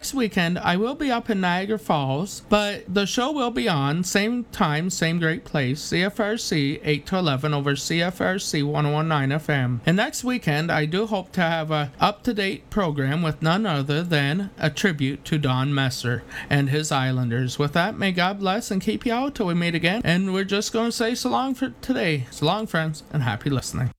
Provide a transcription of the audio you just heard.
next weekend, I will be up in Niagara Falls, but the show will be on, same time, same great place, CFRC 8 to 11 over CFRC 1019 FM. And next weekend, I do hope to have a up-to-date program with none other than a tribute to Don Messer and his Islanders. With that, may God bless and keep you out till we meet again. And we're just going to say so long for today. So long, friends, and happy listening.